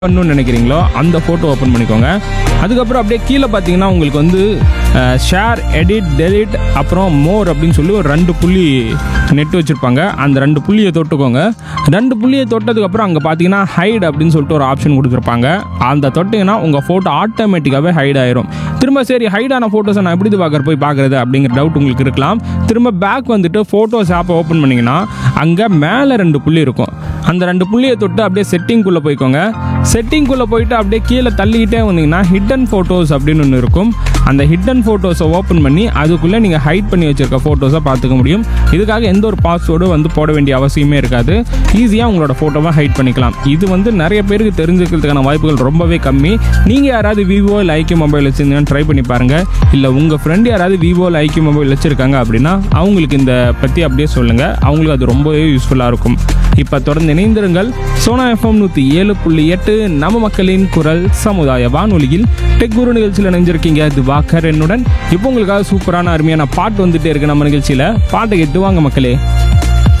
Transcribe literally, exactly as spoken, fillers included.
பண்ணணும்னு நினைக்கிறீங்களோ அந்த ஃபோட்டோ ஓப்பன் பண்ணிக்கோங்க. அதுக்கப்புறம் அப்படியே கீழே பார்த்தீங்கன்னா உங்களுக்கு வந்து ஷேர், எடிட், டெலிட், அப்புறம் மோர் அப்படின்னு சொல்லி ஒரு ரெண்டு புள்ளி நெட் வச்சுருப்பாங்க. அந்த ரெண்டு புள்ளியை தொட்டுக்கோங்க. ரெண்டு புள்ளியை தொட்டதுக்கப்புறம் அங்கே பார்த்தீங்கன்னா ஹைட் அப்படின்னு சொல்லிட்டு ஒரு ஆப்ஷன் கொடுத்துருப்பாங்க. அந்த தொட்டிங்கன்னா உங்கள் ஃபோட்டோ ஆட்டோமேட்டிக்காகவே ஹைட் ஆயிரும். திரும்ப சரி ஹைடான ஃபோட்டோஸை நான் எப்படி பார்க்குற போய் பார்க்குறது அப்படிங்கிற டவுட் உங்களுக்கு இருக்கலாம். திரும்ப பேக் வந்துட்டு ஃபோட்டோஸ் ஆப்பை ஓப்பன் பண்ணிங்கன்னா அங்கே மேலே ரெண்டு புள்ளி இருக்கும். அந்த ரெண்டு புள்ளியை தொட்டு அப்படியே செட்டிங்குள்ளே போய்க்கோங்க. செட்டிங்குள்ளே போயிட்டு அப்படியே கீழே தள்ளிக்கிட்டே வந்தீங்கன்னா ஹிட்டன் ஃபோட்டோஸ் அப்படின்னு ஒன்று இருக்கும். அந்த ஹிட்டன் ஃபோட்டோஸை ஓப்பன் பண்ணி அதுக்குள்ளே நீங்கள் ஹைட் பண்ணி வச்சுருக்க ஃபோட்டோஸை பார்த்துக்க முடியும். இதுக்காக எந்த ஒரு பாஸ்வேர்டும் வந்து போட வேண்டிய அவசியமே இருக்காது. ஈஸியாக உங்களோட ஃபோட்டோவை ஹைட் பண்ணிக்கலாம். இது வந்து நிறைய பேருக்கு தெரிஞ்சுக்கிறதுக்கான வாய்ப்புகள் ரொம்பவே கம்மி. நீங்கள் யாராவது விவோ இல்லை ஐக்கிய மொபைல் வச்சுருந்தீங்கன்னா ட்ரை பண்ணி பாருங்கள். இல்லை உங்கள் ஃப்ரெண்ட் யாராவது விவோ இல்லை ஐக்கிய மொபைல் வச்சுருக்காங்க அப்படின்னா அவங்களுக்கு இந்த பற்றி அப்படியே சொல்லுங்கள். அவங்களுக்கு அது ரொம்பவே யூஸ்ஃபுல்லாக இருக்கும். இப்போ தொடர்ந்து இணைந்திருங்கள். சோனா எஃப்எம் நூற்றி ஏழு புள்ளி எட்டு நம்ம மக்களின் குரல் சமுதாய வானொலியில் டெக் குரு நிகழ்ச்சியில் இணைஞ்சிருக்கீங்க. இது வாக்கர் என்னுடன். இப்போ உங்களுக்காக சூப்பரான அருமையான பாட்டு வந்துட்டே இருக்கு நம்ம நிகழ்ச்சியில். பாட்டை கேட்டு வாங்க மக்களே.